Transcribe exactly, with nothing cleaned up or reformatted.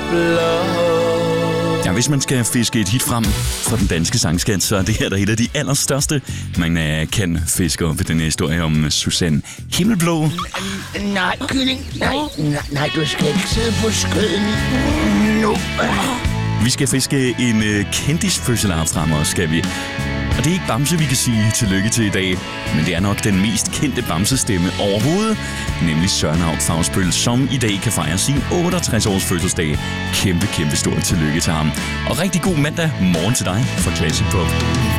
blå. Ja, hvis man skal fiske et hit frem fra den danske sangskat, så er det her der et af de allerstørste, man uh, kan fiske op i den her historie om Susanne Himmelblå. N- nej, kylling. Nej, nej, nej, du skal ikke sidde på skøden nu. Vi skal fiske en uh, kendisfødselar frem også, skal vi. Og det er ikke Bamse, vi kan sige tillykke til i dag, men det er nok den mest kendte Bamse-stemme overhovedet, nemlig Søren Hauch Fausbøll, som i dag kan fejre sin otteogtres-års fødselsdag. Kæmpe, kæmpe stort tillykke til ham. Og rigtig god mandag morgen til dig fra Classic Pop.